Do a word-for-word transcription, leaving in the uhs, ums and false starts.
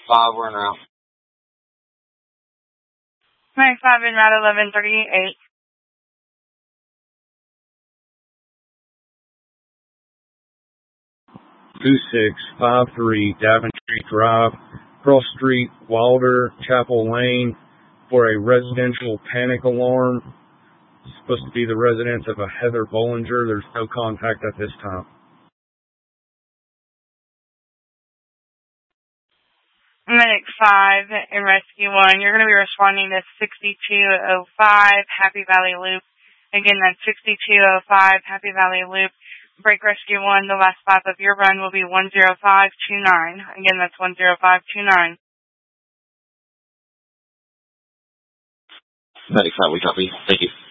five, we're en route. Medic five in route eleven thirty-eight. two six five three Daventry Drive, Cross Street, Wilder, Chapel Lane, for a residential panic alarm. It's supposed to be the residence of a Heather Bollinger. There's no contact at this time. Medic five in Rescue one, you're going to be responding to sixty-two oh five Happy Valley Loop. Again, that's sixty-two oh five Happy Valley Loop. Break Rescue one, the last stop of your run will be one zero five two nine. Again, that's one zero five two nine. Medic five, we copy. Thank you.